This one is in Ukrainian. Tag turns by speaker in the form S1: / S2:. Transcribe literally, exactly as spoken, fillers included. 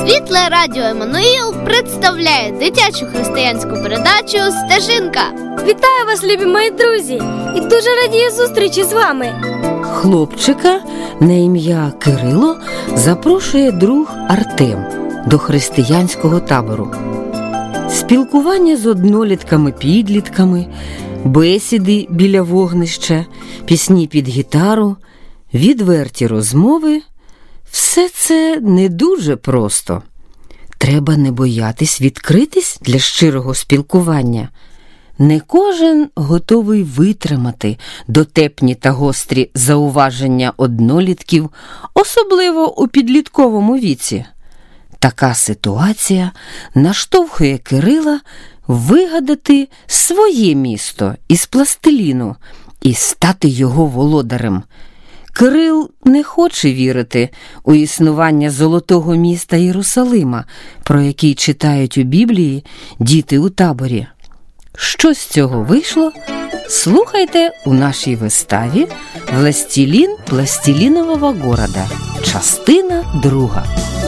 S1: Світле радіо Еммануїл представляє дитячу християнську передачу «Стежинка».
S2: Вітаю вас, любі мої друзі, і дуже радію зустрічі з вами.
S3: Хлопчика на ім'я Кирило запрошує друг Артем до християнського табору. Спілкування з однолітками-підлітками, бесіди біля вогнища, пісні під гітару, відверті розмови – все це не дуже просто. Треба не боятись відкритись для щирого спілкування. Не кожен готовий витримати дотепні та гострі зауваження однолітків, особливо у підлітковому віці. Така ситуація наштовхує Кирила вигадати своє місто із пластиліну і стати його володарем. Кирил не хоче вірити у існування золотого міста Єрусалима, про який читають у Біблії діти у таборі. Що з цього вийшло? Слухайте у нашій виставі «Властелін пластилинового города», частина друга.